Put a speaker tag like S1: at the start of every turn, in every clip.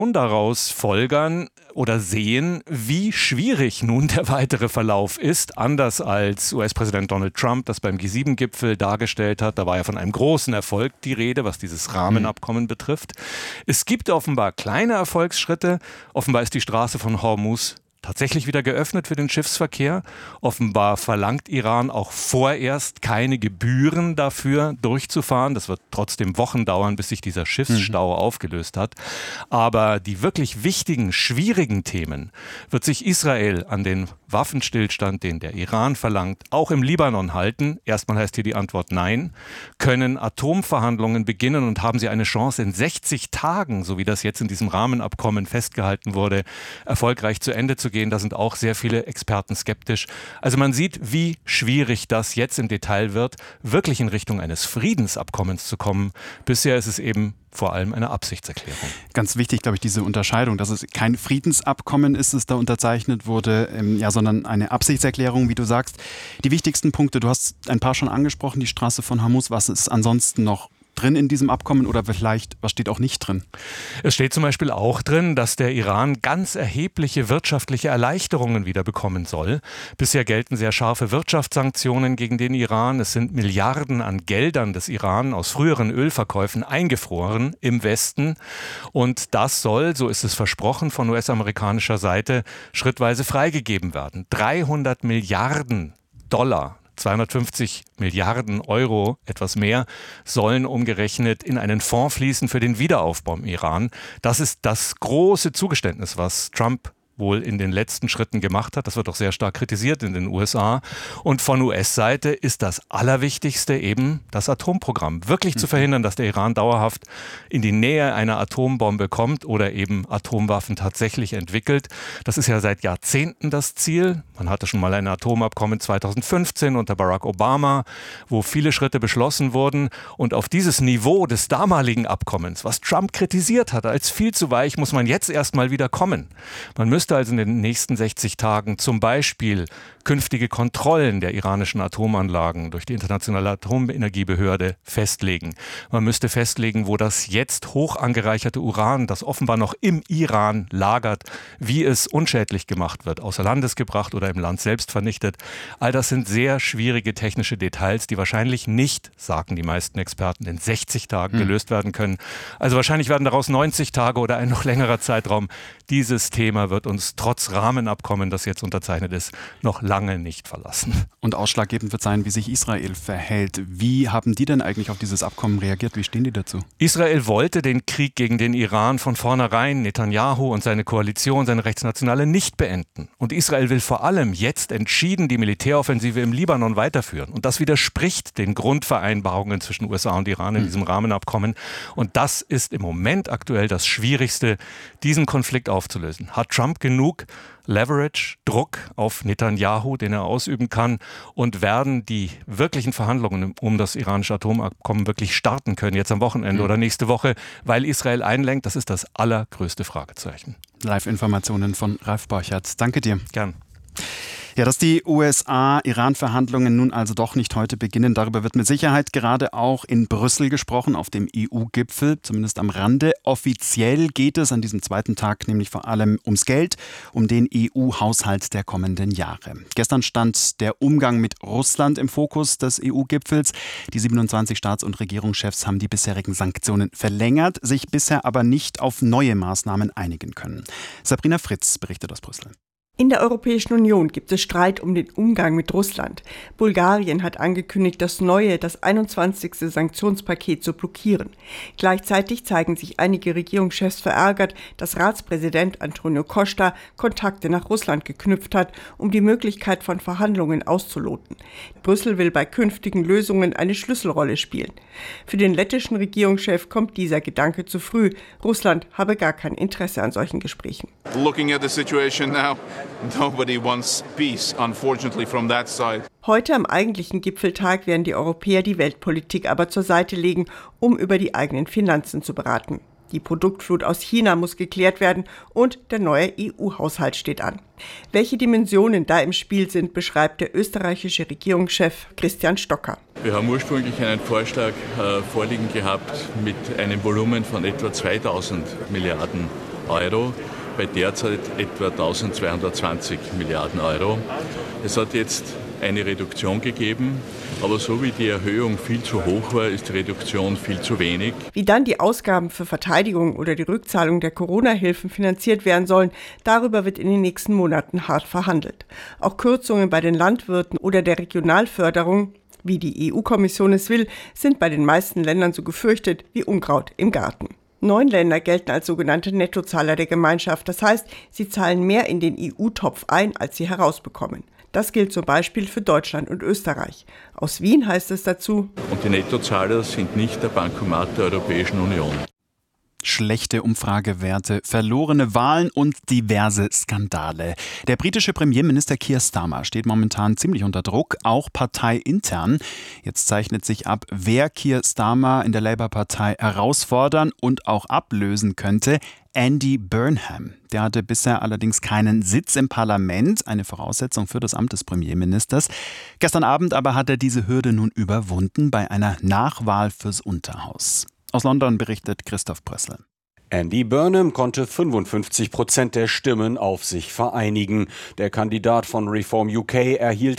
S1: und daraus folgern oder sehen, wie schwierig nun der weitere Verlauf ist. Anders als US-Präsident Donald Trump das beim G7-Gipfel dargestellt hat. Da war ja von einem großen Erfolg die Rede, was dieses Rahmenabkommen betrifft. Es gibt offenbar kleine Erfolgsschritte. Offenbar ist die Straße von Hormuz tatsächlich wieder geöffnet für den Schiffsverkehr. Offenbar verlangt Iran auch vorerst keine Gebühren dafür durchzufahren. Das wird trotzdem Wochen dauern, bis sich dieser Schiffsstau aufgelöst hat. Aber die wirklich wichtigen, schwierigen Themen wird sich Israel an den Waffenstillstand, den der Iran verlangt, auch im Libanon halten. Erstmal heißt hier die Antwort nein. Können Atomverhandlungen beginnen und haben sie eine Chance in 60 Tagen, so wie das jetzt in diesem Rahmenabkommen festgehalten wurde, erfolgreich zu Ende zu gehen. Da sind auch sehr viele Experten skeptisch. Also man sieht, wie schwierig das jetzt im Detail wird, wirklich in Richtung eines Friedensabkommens zu kommen. Bisher ist es eben vor allem eine Absichtserklärung.
S2: Ganz wichtig, glaube ich, diese Unterscheidung, dass es kein Friedensabkommen ist, das da unterzeichnet wurde, sondern eine Absichtserklärung, wie du sagst. Die wichtigsten Punkte, du hast ein paar schon angesprochen, die Straße von Hormuz. Was ist ansonsten noch drin in diesem Abkommen oder vielleicht, was steht auch nicht drin?
S1: Es steht zum Beispiel auch drin, dass der Iran ganz erhebliche wirtschaftliche Erleichterungen wieder bekommen soll. Bisher gelten sehr scharfe Wirtschaftssanktionen gegen den Iran. Es sind Milliarden an Geldern des Iran aus früheren Ölverkäufen eingefroren im Westen. Und das soll, so ist es versprochen von US-amerikanischer Seite, schrittweise freigegeben werden. 300 Milliarden Dollar. 250 Milliarden Euro, etwas mehr, sollen umgerechnet in einen Fonds fließen für den Wiederaufbau im Iran. Das ist das große Zugeständnis, was Trump wohl in den letzten Schritten gemacht hat. Das wird auch sehr stark kritisiert in den USA. Und von US-Seite ist das Allerwichtigste eben das Atomprogramm. Wirklich zu verhindern, dass der Iran dauerhaft in die Nähe einer Atombombe kommt oder eben Atomwaffen tatsächlich entwickelt. Das ist ja seit Jahrzehnten das Ziel. Man hatte schon mal ein Atomabkommen 2015 unter Barack Obama, wo viele Schritte beschlossen wurden. Und auf dieses Niveau des damaligen Abkommens, was Trump kritisiert hatte als viel zu weich, muss man jetzt erstmal wieder kommen. Man müsste also in den nächsten 60 Tagen zum Beispiel künftige Kontrollen der iranischen Atomanlagen durch die Internationale Atomenergiebehörde festlegen. Man müsste festlegen, wo das jetzt hoch angereicherte Uran, das offenbar noch im Iran lagert, wie es unschädlich gemacht wird, außer Landes gebracht oder im Land selbst vernichtet. All das sind sehr schwierige technische Details, die wahrscheinlich nicht, sagen die meisten Experten, in 60 Tagen gelöst werden können. Also wahrscheinlich werden daraus 90 Tage oder ein noch längerer Zeitraum. Dieses Thema wird uns trotz Rahmenabkommen, das jetzt unterzeichnet ist, noch lange nicht verlassen.
S2: Und ausschlaggebend wird sein, wie sich Israel verhält. Wie haben die denn eigentlich auf dieses Abkommen reagiert? Wie stehen die dazu?
S1: Israel wollte den Krieg gegen den Iran von vornherein, Netanyahu und seine Koalition, seine Rechtsnationale, nicht beenden. Und Israel will vor allem jetzt entschieden die Militäroffensive im Libanon weiterführen. Und das widerspricht den Grundvereinbarungen zwischen USA und Iran in diesem Rahmenabkommen. Und das ist im Moment aktuell das Schwierigste, diesen Konflikt aufzulösen. Hat Trump genug Leverage, Druck auf Netanyahu, den er ausüben kann, und werden die wirklichen Verhandlungen um das iranische Atomabkommen wirklich starten können, jetzt am Wochenende oder nächste Woche, weil Israel einlenkt? Das ist das allergrößte Fragezeichen.
S2: Live-Informationen von Ralf Borchertz. Danke dir.
S1: Gern.
S2: Ja, dass die USA-Iran-Verhandlungen nun also doch nicht heute beginnen, darüber wird mit Sicherheit gerade auch in Brüssel gesprochen, auf dem EU-Gipfel, zumindest am Rande. Offiziell geht es an diesem zweiten Tag nämlich vor allem ums Geld, um den EU-Haushalt der kommenden Jahre. Gestern stand der Umgang mit Russland im Fokus des EU-Gipfels. Die 27 Staats- und Regierungschefs haben die bisherigen Sanktionen verlängert, sich bisher aber nicht auf neue Maßnahmen einigen können. Sabrina Fritz berichtet aus Brüssel.
S3: In der Europäischen Union gibt es Streit um den Umgang mit Russland. Bulgarien hat angekündigt, das 21. Sanktionspaket zu blockieren. Gleichzeitig zeigen sich einige Regierungschefs verärgert, dass Ratspräsident Antonio Costa Kontakte nach Russland geknüpft hat, um die Möglichkeit von Verhandlungen auszuloten. Brüssel will bei künftigen Lösungen eine Schlüsselrolle spielen. Für den lettischen Regierungschef kommt dieser Gedanke zu früh. Russland habe gar kein Interesse an solchen Gesprächen.
S4: Looking at the situation now, nobody wants peace, unfortunately, from that side.
S3: Heute am eigentlichen Gipfeltag werden die Europäer die Weltpolitik aber zur Seite legen, um über die eigenen Finanzen zu beraten. Die Produktflut aus China muss geklärt werden und der neue EU-Haushalt steht an. Welche Dimensionen da im Spiel sind, beschreibt der österreichische Regierungschef Christian Stocker.
S5: Wir haben ursprünglich einen Vorschlag vorliegen gehabt mit einem Volumen von etwa 2000 Milliarden Euro bei derzeit etwa 1220 Milliarden Euro. Es hat jetzt eine Reduktion gegeben, aber so wie die Erhöhung viel zu hoch war, ist die Reduktion viel zu wenig.
S3: Wie dann die Ausgaben für Verteidigung oder die Rückzahlung der Corona-Hilfen finanziert werden sollen, darüber wird in den nächsten Monaten hart verhandelt. Auch Kürzungen bei den Landwirten oder der Regionalförderung, wie die EU-Kommission es will, sind bei den meisten Ländern so gefürchtet wie Unkraut im Garten. 9 Länder gelten als sogenannte Nettozahler der Gemeinschaft. Das heißt, sie zahlen mehr in den EU-Topf ein, als sie herausbekommen. Das gilt zum Beispiel für Deutschland und Österreich. Aus Wien heißt es dazu:
S5: Und die Nettozahler sind nicht der Bankomat der Europäischen Union.
S2: Schlechte Umfragewerte, verlorene Wahlen und diverse Skandale. Der britische Premierminister Keir Starmer steht momentan ziemlich unter Druck, auch parteiintern. Jetzt zeichnet sich ab, wer Keir Starmer in der Labour-Partei herausfordern und auch ablösen könnte. Andy Burnham. Der hatte bisher allerdings keinen Sitz im Parlament, eine Voraussetzung für das Amt des Premierministers. Gestern Abend aber hat er diese Hürde nun überwunden bei einer Nachwahl fürs Unterhaus. Aus London berichtet Christoph Brössel.
S6: Andy Burnham konnte 55% der Stimmen auf sich vereinigen. Der Kandidat von Reform UK erhielt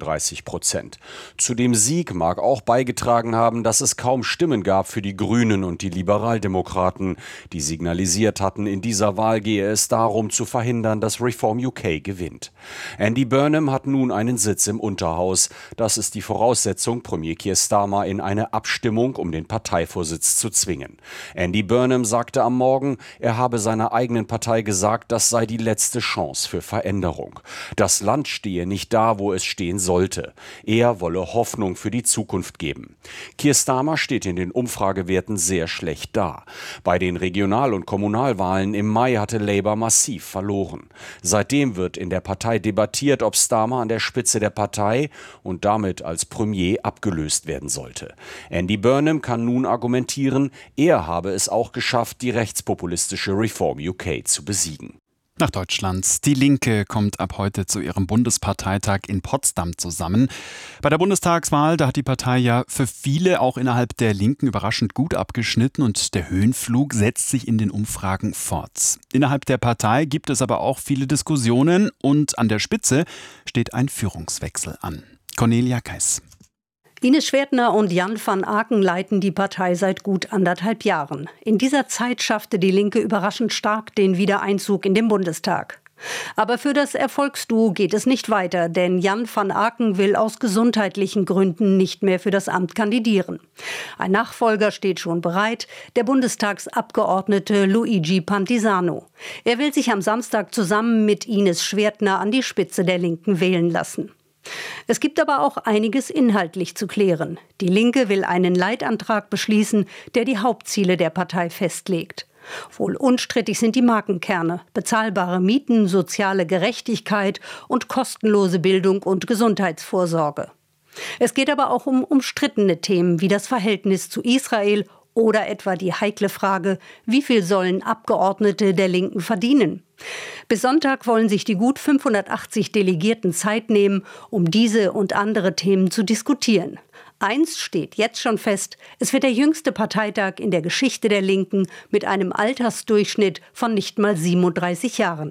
S6: 35%. Zu dem Sieg mag auch beigetragen haben, dass es kaum Stimmen gab für die Grünen und die Liberaldemokraten, die signalisiert hatten, in dieser Wahl gehe es darum zu verhindern, dass Reform UK gewinnt. Andy Burnham hat nun einen Sitz im Unterhaus. Das ist die Voraussetzung, Premier Keir Starmer in eine Abstimmung um den Parteivorsitz zu zwingen. Andy Burnham sagte am Morgen, er habe seiner eigenen Partei gesagt, das sei die letzte Chance für Veränderung. Das Land stehe nicht da, wo es stehen sollte. Er wolle Hoffnung für die Zukunft geben. Keir Starmer steht in den Umfragewerten sehr schlecht da. Bei den Regional- und Kommunalwahlen im Mai hatte Labour massiv verloren. Seitdem wird in der Partei debattiert, ob Starmer an der Spitze der Partei und damit als Premier abgelöst werden sollte. Andy Burnham kann nun argumentieren, er habe es auch geschafft, die rechtspopulistische Reform UK zu besiegen.
S2: Nach Deutschland. Die Linke kommt ab heute zu ihrem Bundesparteitag in Potsdam zusammen. Bei der Bundestagswahl, da hat die Partei ja für viele auch innerhalb der Linken überraschend gut abgeschnitten und der Höhenflug setzt sich in den Umfragen fort. Innerhalb der Partei gibt es aber auch viele Diskussionen und an der Spitze steht ein Führungswechsel an. Cornelia Keiß.
S7: Ines Schwertner und Jan van Aken leiten die Partei seit gut 1,5 Jahren. In dieser Zeit schaffte die Linke überraschend stark den Wiedereinzug in den Bundestag. Aber für das Erfolgsduo geht es nicht weiter, denn Jan van Aken will aus gesundheitlichen Gründen nicht mehr für das Amt kandidieren. Ein Nachfolger steht schon bereit, der Bundestagsabgeordnete Luigi Pantisano. Er will sich am Samstag zusammen mit Ines Schwertner an die Spitze der Linken wählen lassen. Es gibt aber auch einiges inhaltlich zu klären. Die Linke will einen Leitantrag beschließen, der die Hauptziele der Partei festlegt. Wohl unstrittig sind die Markenkerne: bezahlbare Mieten, soziale Gerechtigkeit und kostenlose Bildung und Gesundheitsvorsorge. Es geht aber auch um umstrittene Themen wie das Verhältnis zu Israel oder etwa die heikle Frage, wie viel sollen Abgeordnete der Linken verdienen? Bis Sonntag wollen sich die gut 580 Delegierten Zeit nehmen, um diese und andere Themen zu diskutieren. Eins steht jetzt schon fest: Es wird der jüngste Parteitag in der Geschichte der Linken mit einem Altersdurchschnitt von nicht mal 37 Jahren.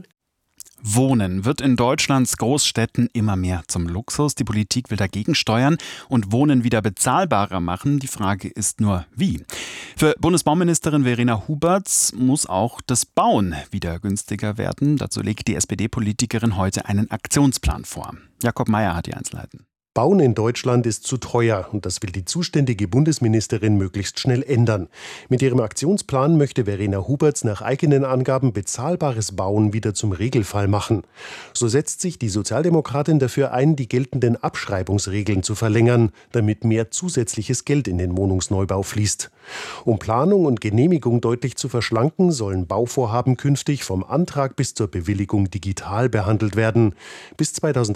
S2: Wohnen wird in Deutschlands Großstädten immer mehr zum Luxus. Die Politik will dagegen steuern und Wohnen wieder bezahlbarer machen. Die Frage ist nur, wie? Für Bundesbauministerin Verena Huberts muss auch das Bauen wieder günstiger werden. Dazu legt die SPD-Politikerin heute einen Aktionsplan vor. Jakob Mayer hat die Einzelheiten.
S8: Bauen in Deutschland ist zu teuer und das will die zuständige Bundesministerin möglichst schnell ändern. Mit ihrem Aktionsplan möchte Verena Huberts nach eigenen Angaben bezahlbares Bauen wieder zum Regelfall machen. So setzt sich die Sozialdemokratin dafür ein, die geltenden Abschreibungsregeln zu verlängern, damit mehr zusätzliches Geld in den Wohnungsneubau fließt. Um Planung und Genehmigung deutlich zu verschlanken, sollen Bauvorhaben künftig vom Antrag bis zur Bewilligung digital behandelt werden. Bis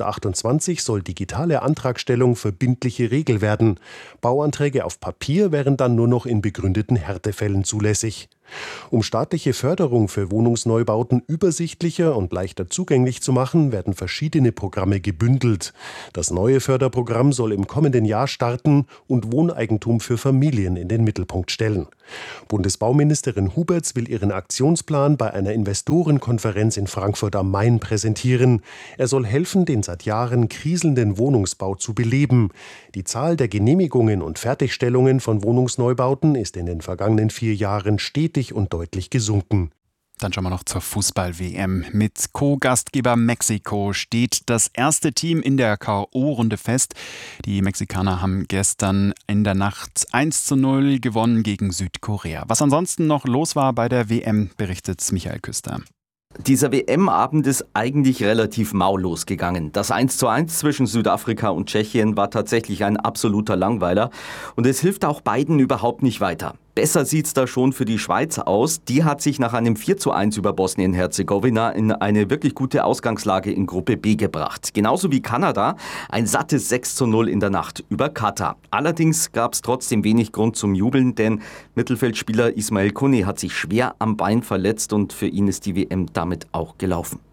S8: 2028 soll digitale Antragstellung verbindliche Regel werden. Bauanträge auf Papier wären dann nur noch in begründeten Härtefällen zulässig. Um staatliche Förderung für Wohnungsneubauten übersichtlicher und leichter zugänglich zu machen, werden verschiedene Programme gebündelt. Das neue Förderprogramm soll im kommenden Jahr starten und Wohneigentum für Familien in den Mittelpunkt stellen. Bundesbauministerin Huberts will ihren Aktionsplan bei einer Investorenkonferenz in Frankfurt am Main präsentieren. Er soll helfen, den seit Jahren kriselnden Wohnungsbau zu beleben. Die Zahl der Genehmigungen und Fertigstellungen von Wohnungsneubauten ist in den vergangenen 4 Jahren stetig und deutlich gesunken.
S2: Dann schauen wir noch zur Fußball-WM. Mit Co-Gastgeber Mexiko steht das erste Team in der K.O.-Runde fest. Die Mexikaner haben gestern in der Nacht 1:0 gewonnen gegen Südkorea. Was ansonsten noch los war bei der WM, berichtet Michael Küster.
S9: Dieser WM-Abend ist eigentlich relativ mau losgegangen. Das 1:1 zwischen Südafrika und Tschechien war tatsächlich ein absoluter Langweiler. Und es hilft auch beiden überhaupt nicht weiter. Besser sieht's da schon für die Schweiz aus. Die hat sich nach einem 4:1 über Bosnien-Herzegowina in eine wirklich gute Ausgangslage in Gruppe B gebracht. Genauso wie Kanada ein sattes 6:0 in der Nacht über Katar. Allerdings gab's trotzdem wenig Grund zum Jubeln, denn Mittelfeldspieler Ismail Koné hat sich schwer am Bein verletzt und für ihn ist die WM damit auch gelaufen.